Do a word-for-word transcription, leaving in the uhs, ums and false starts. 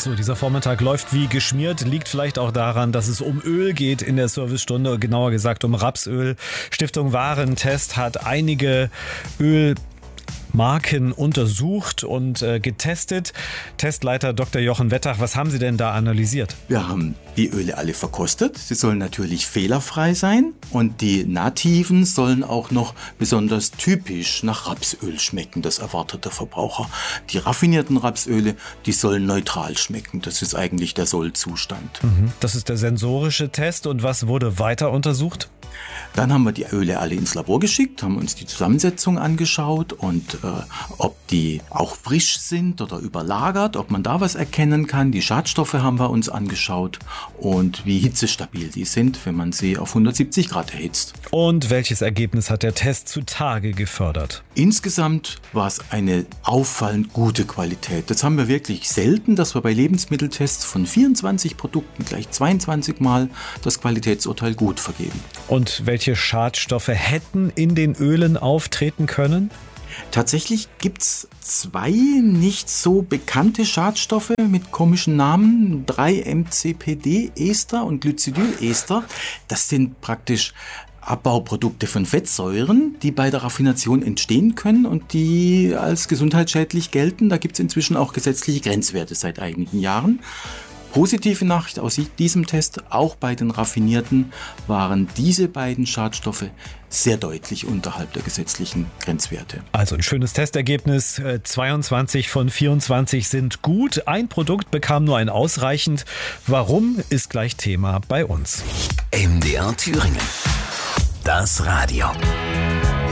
So, dieser Vormittag läuft wie geschmiert, liegt vielleicht auch daran, dass es um Öl geht in der Servicestunde, genauer gesagt um Rapsöl. Stiftung Warentest hat einige Ölmarken untersucht und äh, getestet. Testleiter Doktor Jochen Wettach, was haben Sie denn da analysiert? Wir haben die Öle alle verkostet. Sie sollen natürlich fehlerfrei sein und die nativen sollen auch noch besonders typisch nach Rapsöl schmecken, das erwartet der Verbraucher. Die raffinierten Rapsöle, die sollen neutral schmecken. Das ist eigentlich der Sollzustand. Mhm. Das ist der sensorische Test. Und was wurde weiter untersucht? Dann haben wir die Öle alle ins Labor geschickt, haben uns die Zusammensetzung angeschaut und äh, ob die auch frisch sind oder überlagert, ob man da was erkennen kann. Die Schadstoffe haben wir uns angeschaut und wie hitzestabil die sind, wenn man sie auf hundertsiebzig Grad erhitzt. Und welches Ergebnis hat der Test zutage gefördert? Insgesamt war es eine auffallend gute Qualität. Das haben wir wirklich selten, dass wir bei Lebensmitteltests von vierundzwanzig Produkten gleich zweiundzwanzig Mal das Qualitätsurteil gut vergeben. Und welche Schadstoffe hätten in den Ölen auftreten können? Tatsächlich gibt es zwei nicht so bekannte Schadstoffe mit komischen Namen, drei M C P D-Ester und Glycidylester. Das sind praktisch Abbauprodukte von Fettsäuren, die bei der Raffination entstehen können und die als gesundheitsschädlich gelten. Da gibt es inzwischen auch gesetzliche Grenzwerte seit einigen Jahren. Positive Nachricht aus diesem Test, auch bei den Raffinierten waren diese beiden Schadstoffe sehr deutlich unterhalb der gesetzlichen Grenzwerte. Also ein schönes Testergebnis, zweiundzwanzig von vierundzwanzig sind gut, ein Produkt bekam nur ein ausreichend. Warum, ist gleich Thema bei uns. M D R Thüringen, das Radio.